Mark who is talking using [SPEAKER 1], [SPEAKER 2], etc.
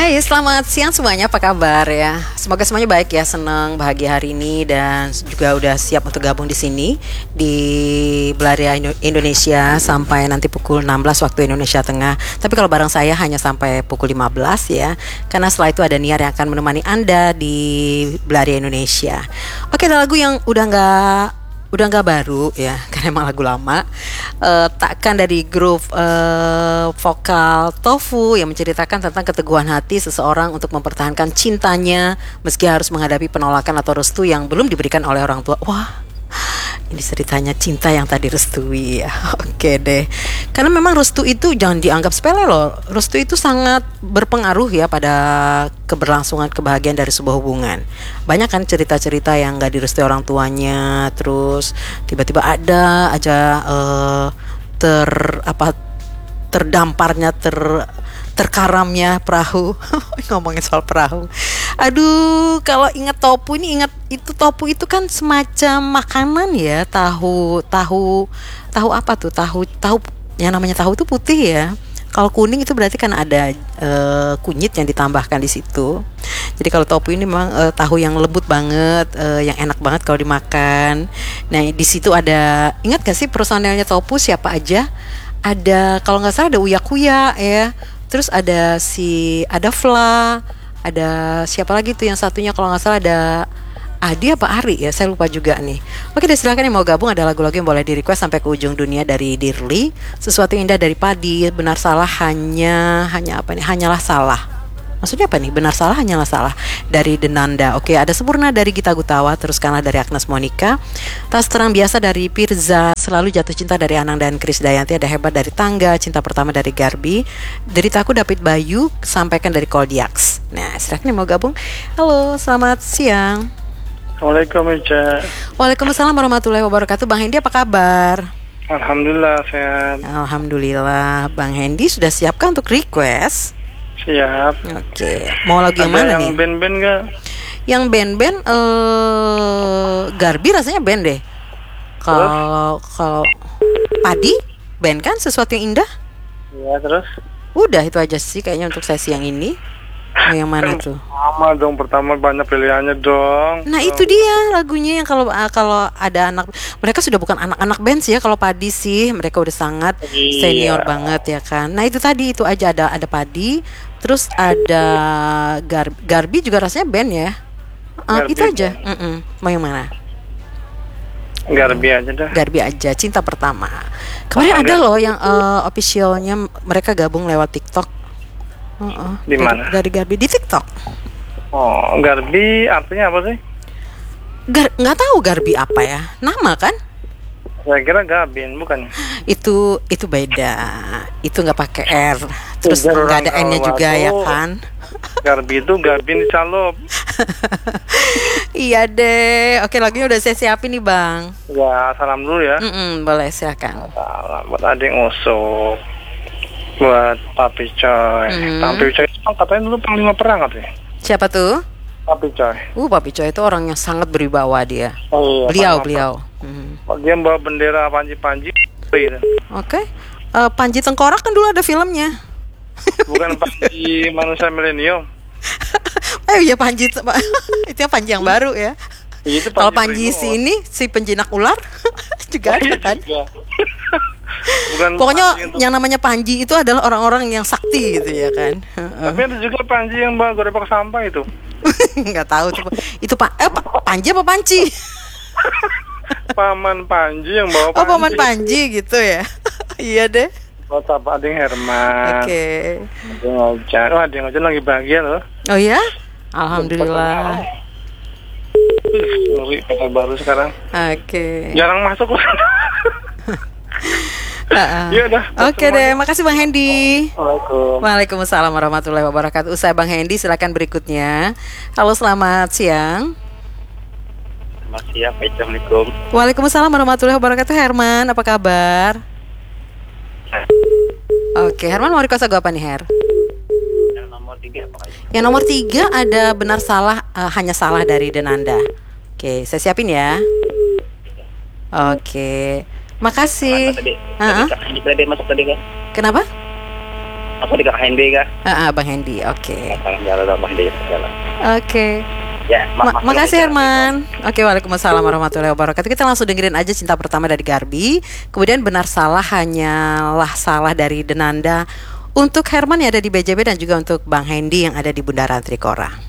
[SPEAKER 1] Hai, selamat siang semuanya, apa kabar ya? Semoga semuanya baik ya, senang, bahagia hari ini dan juga udah siap untuk gabung di sini di Belaria Indonesia sampai nanti pukul 16 waktu Indonesia Tengah. Tapi kalau bareng saya hanya sampai pukul 15 ya, karena setelah itu ada Niar yang akan menemani Anda di Belaria Indonesia. Oke, ada lagu yang udah nggak baru ya, karena emang lagu lama. Takkan dari grup vokal Tofu yang menceritakan tentang keteguhan hati seseorang untuk mempertahankan cintanya meski harus menghadapi penolakan atau restu yang belum diberikan oleh orang tua. Wah, ini ceritanya cinta yang tadi restui ya. Oke deh. Karena memang restu itu jangan dianggap sepele loh. Restu itu sangat berpengaruh ya pada keberlangsungan kebahagiaan dari sebuah hubungan. Banyak kan cerita-cerita yang gak direstui orang tuanya, terus tiba-tiba ada aja terkaramnya perahu. Ngomongin soal perahu, aduh, kalau ingat tofu ini, ingat itu, tofu itu kan semacam makanan ya. Tahu apa tuh, tahu yang namanya tahu itu putih ya. Kalau kuning itu berarti kan ada kunyit yang ditambahkan di situ. Jadi kalau tofu ini memang tahu yang lembut banget, yang enak banget kalau dimakan. Nah, di situ ada, ingat gak sih personelnya tofu siapa aja? Ada, kalau nggak salah ada Uya Kuya ya. Terus ada Fla, ada siapa lagi tuh yang satunya, kalau nggak salah ada Adi apa Ari ya, saya lupa juga nih. Oke deh, silakan yang mau gabung, ada lagu-lagu yang boleh di request sampai ke ujung dunia dari Dirli. Sesuatu yang indah dari Padi, benar salah hanya apa nih? Hanyalah salah. Maksudnya apa nih? Benar salah hanyalah salah dari Denanda. Oke, ada Sempurna dari Gita Gutawa, teruskanlah dari Agnes Monica. Tas terang biasa dari Pirza, selalu jatuh cinta dari Anang dan Kris Dayanti, ada Hebat dari Tangga, cinta pertama dari Garbi, Deritaku David Bayu, sampaikan dari Koldiaks. Nah, silakan yang mau gabung. Halo, selamat siang.
[SPEAKER 2] Waalaikumsalam, Ica.
[SPEAKER 1] Waalaikumsalam warahmatullahi wabarakatuh. Bang Hendi, apa kabar?
[SPEAKER 2] Alhamdulillah sehat.
[SPEAKER 1] Alhamdulillah. Bang Hendi sudah siapkan untuk request?
[SPEAKER 2] Siap.
[SPEAKER 1] Oke. Mau lagu yang mana nih?
[SPEAKER 2] Yang band-band gak?
[SPEAKER 1] Yang band-band Garbi rasanya band deh. Kalau Padi band kan, Sesuatu yang Indah.
[SPEAKER 2] Iya, terus?
[SPEAKER 1] Udah itu aja sih kayaknya untuk sesi yang ini. Mau yang mana tuh?
[SPEAKER 2] Sama dong, pertama banyak pilihannya dong.
[SPEAKER 1] Nah, itu dia lagunya yang kalau ada anak, mereka sudah bukan anak-anak band sih ya. Kalau Padi sih mereka udah sangat senior banget ya kan. Nah, itu tadi itu aja, ada Padi, terus ada Garbi juga rasanya band ya. Itu aja. Mau yang mana?
[SPEAKER 2] Garbi aja dah.
[SPEAKER 1] Garbi aja, Cinta Pertama. Kemarin ada loh yang officialnya mereka gabung lewat TikTok.
[SPEAKER 2] Di mana?
[SPEAKER 1] Dari Garbi di TikTok.
[SPEAKER 2] Oh, Garbi artinya apa sih?
[SPEAKER 1] Nggak tahu Garbi apa ya, nama kan?
[SPEAKER 2] Saya kira Gabin, bukan?
[SPEAKER 1] Itu beda. Itu nggak pakai R. Terus nggak ada N-nya juga ya kan?
[SPEAKER 2] Garbi itu Gabin Calop.
[SPEAKER 1] Iya deh. Oke, lagunya udah saya siapin nih Bang.
[SPEAKER 2] Ya, salam dulu ya.
[SPEAKER 1] Boleh, silakan.
[SPEAKER 2] Salam buat adik ngusuk, buat Papi Coy. Papi Coy itu katanya dulu panglima perang katanya.
[SPEAKER 1] Siapa tuh?
[SPEAKER 2] Papi Coy.
[SPEAKER 1] Papi Coy itu orang yang sangat berwibawa dia.
[SPEAKER 2] Oh, iya,
[SPEAKER 1] Beliau.
[SPEAKER 2] Dia bawa bendera panji-panji.
[SPEAKER 1] Oke. Panji Tengkorak kan dulu ada filmnya.
[SPEAKER 2] Bukan Panji manusia milenium.
[SPEAKER 1] Iya, Panji itu yang Panji yang baru ya. Kalau Panji si penjinak ular juga ada kan.
[SPEAKER 2] Bukan.
[SPEAKER 1] Pokoknya yang namanya Panji itu adalah orang-orang yang sakti gitu ya kan.
[SPEAKER 2] Tapi ada juga Panji yang bawa gerobak sampah itu.
[SPEAKER 1] Nggak tahu tuh. Itu Panji apa Panci?
[SPEAKER 2] Paman Panji yang bawa Panji.
[SPEAKER 1] Paman Panji gitu ya. Iya deh.
[SPEAKER 2] Buat apa Ading Herman.
[SPEAKER 1] Oke.
[SPEAKER 2] Ading Ojan lagi bahagia loh.
[SPEAKER 1] Oh ya? Alhamdulillah.
[SPEAKER 2] Ngeri pakai baru sekarang.
[SPEAKER 1] Oke.
[SPEAKER 2] Jarang masuk loh.
[SPEAKER 1] Oke deh, makasih Bang Hendi.
[SPEAKER 2] Waalaikumsalam.
[SPEAKER 1] Waalaikumsalam warahmatullahi wabarakatuh. Usai Bang Hendi, silakan berikutnya. Halo, selamat siang.
[SPEAKER 2] Selamat siang, Assalamualaikum.
[SPEAKER 1] Waalaikumsalam warahmatullahi wabarakatuh. Herman, apa kabar? Oke, Herman mau request lagu apa nih, Her?
[SPEAKER 2] Yang nomor 3 apa aja?
[SPEAKER 1] Yang nomor 3 ada Benar Salah Hanya Salah dari Denanda. Oke, saya siapin ya. Oke. Makasih.
[SPEAKER 2] Tadi masuk tadi kan?
[SPEAKER 1] Kenapa?
[SPEAKER 2] Aku di Kak Hendy kah?
[SPEAKER 1] Bang Hendy, oke.
[SPEAKER 2] Jalan Bang Hendy jalan.
[SPEAKER 1] Oke.
[SPEAKER 2] Ya,
[SPEAKER 1] Makasih Herman. Oke, waalaikumsalam warahmatullahi wabarakatuh. Kita langsung dengerin aja Cinta Pertama dari Garbi. Kemudian Benar Salah Hanyalah Salah dari Denanda. Untuk Herman yang ada di BJB dan juga untuk Bang Hendy yang ada di Bundaran Trikora.